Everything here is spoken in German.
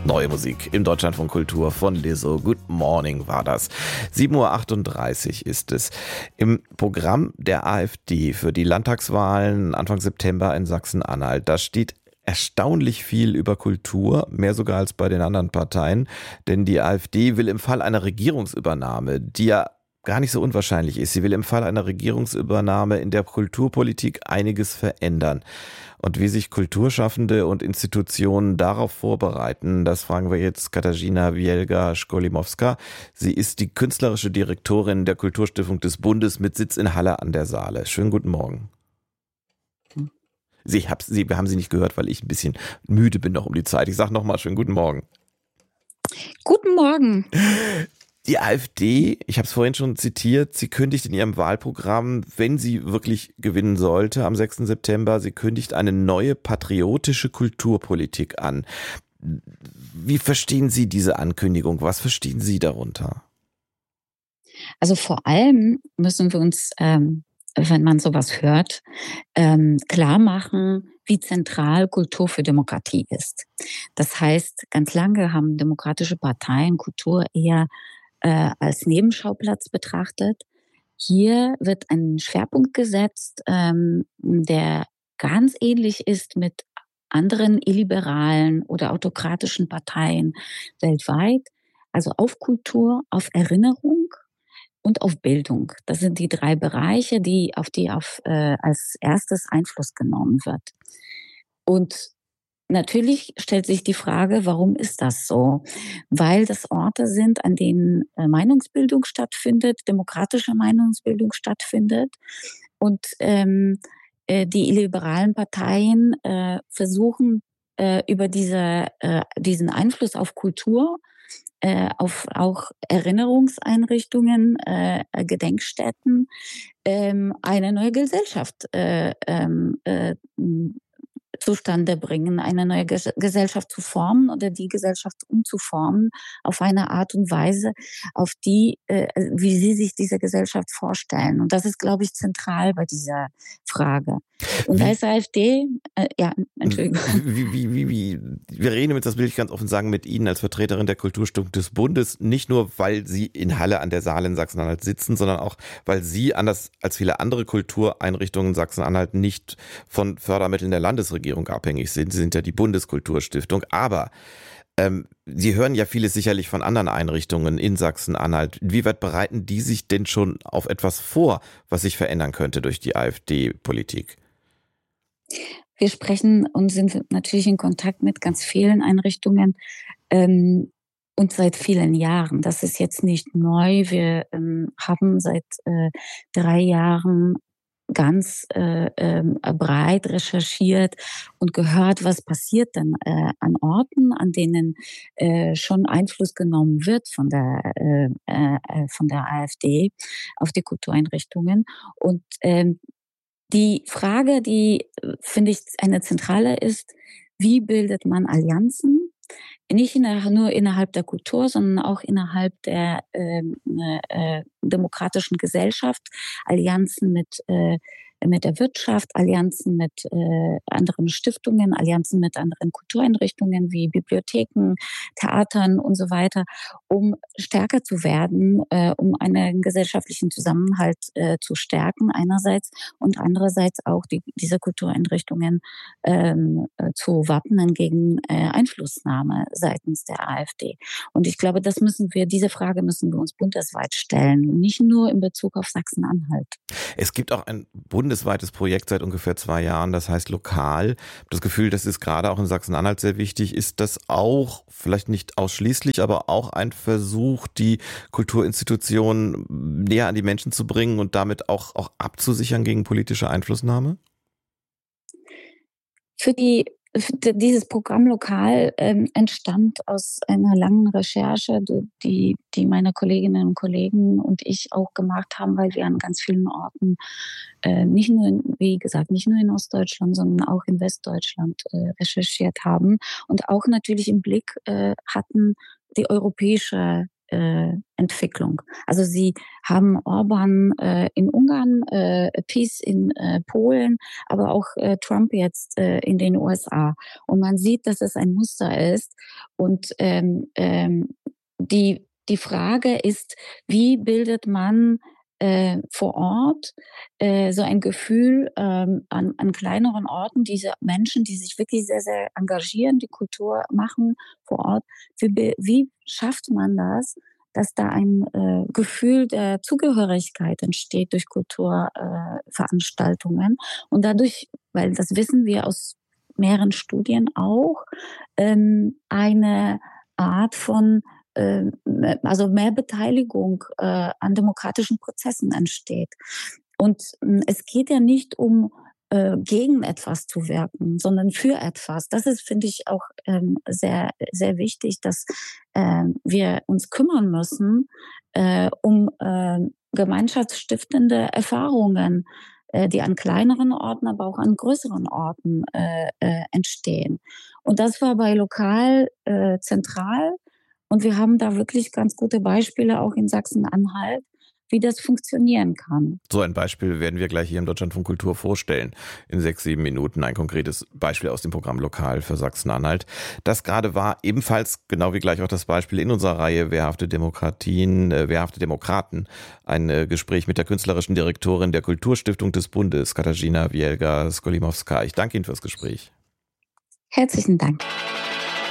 Neue Musik im Deutschlandfunk Kultur von Lizzo. Good Morning war das. 7:38 Uhr ist es. Im Programm der AfD für die Landtagswahlen Anfang September in Sachsen-Anhalt, da steht erstaunlich viel über Kultur, mehr sogar als bei den anderen Parteien. Denn die AfD will im Fall einer Regierungsübernahme, die ja gar nicht so unwahrscheinlich ist, sie will im Fall einer Regierungsübernahme in der Kulturpolitik einiges verändern. Und wie sich Kulturschaffende und Institutionen darauf vorbereiten, das fragen wir jetzt Katarzyna Wielga-Szkolimowska. Sie ist die künstlerische Direktorin der Kulturstiftung des Bundes mit Sitz in Halle an der Saale. Schönen guten Morgen. Wir haben Sie nicht gehört, weil ich ein bisschen müde bin noch um die Zeit. Ich sage nochmal schönen guten Morgen. Guten Morgen. Die AfD, ich habe es vorhin schon zitiert, sie kündigt in ihrem Wahlprogramm, wenn sie wirklich gewinnen sollte, am 6. September, sie kündigt eine neue patriotische Kulturpolitik an. Wie verstehen Sie diese Ankündigung? Was verstehen Sie darunter? Also vor allem müssen wir uns, wenn man sowas hört, klar machen, wie zentral Kultur für Demokratie ist. Das heißt, ganz lange haben demokratische Parteien Kultur eher als Nebenschauplatz betrachtet. Hier wird ein Schwerpunkt gesetzt, der ganz ähnlich ist mit anderen illiberalen oder autokratischen Parteien weltweit. Also auf Kultur, auf Erinnerung und auf Bildung. Das sind die 3 Bereiche, auf die als erstes Einfluss genommen wird. Und natürlich stellt sich die Frage, warum ist das so? Weil das Orte sind, an denen Meinungsbildung stattfindet, demokratische Meinungsbildung stattfindet und die illiberalen Parteien versuchen über diesen Einfluss auf Kultur, auf auch Erinnerungseinrichtungen, Gedenkstätten, eine neue Gesellschaft zustande bringen, eine neue Gesellschaft zu formen oder die Gesellschaft umzuformen auf eine Art und Weise, auf die, wie sie sich diese Gesellschaft vorstellen. Und das ist, glaube ich, zentral bei dieser Frage. Und als AfD, Entschuldigung. Wir reden jetzt, das will ich ganz offen sagen, mit Ihnen als Vertreterin der Kulturstiftung des Bundes, nicht nur, weil Sie in Halle an der Saale in Sachsen-Anhalt sitzen, sondern auch, weil Sie, anders als viele andere Kultureinrichtungen in Sachsen-Anhalt, nicht von Fördermitteln der Landesregierung abhängig sind. Sie sind ja die Bundeskulturstiftung, aber Sie hören ja vieles sicherlich von anderen Einrichtungen in Sachsen-Anhalt. Inwieweit bereiten die sich denn schon auf etwas vor, was sich verändern könnte durch die AfD-Politik? Wir sprechen und sind natürlich in Kontakt mit ganz vielen Einrichtungen und seit vielen Jahren. Das ist jetzt nicht neu. Wir haben seit 3 Jahren ganz breit recherchiert und gehört, was passiert denn an Orten, an denen schon Einfluss genommen wird von der AfD auf die Kultureinrichtungen. Und die Frage, die, finde ich, eine zentrale ist, wie bildet man Allianzen? Nicht nur innerhalb der Kultur, sondern auch innerhalb der demokratischen Gesellschaft. Allianzen mit der Wirtschaft, Allianzen mit anderen Stiftungen, Allianzen mit anderen Kultureinrichtungen wie Bibliotheken, Theatern und so weiter, um stärker zu werden, um einen gesellschaftlichen Zusammenhalt zu stärken einerseits und andererseits auch diese Kultureinrichtungen zu wappnen gegen Einflussnahme seitens der AfD. Und ich glaube, diese Frage müssen wir uns bundesweit stellen, nicht nur in Bezug auf Sachsen-Anhalt. Es gibt auch ein bundesweites Projekt seit ungefähr 2 Jahren, das heißt Lokal. Ich habe das Gefühl, das ist gerade auch in Sachsen-Anhalt sehr wichtig. Ist das auch, vielleicht nicht ausschließlich, aber auch ein Versuch, die Kulturinstitutionen näher an die Menschen zu bringen und damit auch abzusichern gegen politische Einflussnahme? Dieses Programm Lokal entstand aus einer langen Recherche, die meine Kolleginnen und Kollegen und ich auch gemacht haben, weil wir an ganz vielen Orten, nicht nur in Ostdeutschland, sondern auch in Westdeutschland recherchiert haben und auch natürlich im Blick hatten die europäische Entwicklung. Also sie haben Orban in Ungarn, PiS in Polen, aber auch Trump jetzt in den USA. Und man sieht, dass es ein Muster ist. Und die Frage ist, wie bildet man vor Ort so ein Gefühl an kleineren Orten, diese Menschen, die sich wirklich sehr, sehr engagieren, die Kultur machen vor Ort. Wie schafft man das, dass da ein Gefühl der Zugehörigkeit entsteht durch Kulturveranstaltungen und dadurch, weil das wissen wir aus mehreren Studien auch, eine Art von also mehr Beteiligung an demokratischen Prozessen entsteht. Und es geht ja nicht um gegen etwas zu wirken, sondern für etwas. Das ist, finde ich, auch sehr, sehr wichtig, dass wir uns kümmern müssen um gemeinschaftsstiftende Erfahrungen, die an kleineren Orten, aber auch an größeren Orten entstehen. Und das war bei Lokal zentral. Und wir haben da wirklich ganz gute Beispiele auch in Sachsen-Anhalt, wie das funktionieren kann. So ein Beispiel werden wir gleich hier im Deutschlandfunk Kultur vorstellen. In 6, 7 Minuten ein konkretes Beispiel aus dem Programm Lokal für Sachsen-Anhalt. Das gerade war ebenfalls, genau wie gleich auch das Beispiel in unserer Reihe Wehrhafte Demokratien, Wehrhafte Demokraten, ein Gespräch mit der künstlerischen Direktorin der Kulturstiftung des Bundes, Katarzyna Wielga-Skolimowska. Ich danke Ihnen fürs Gespräch. Herzlichen Dank.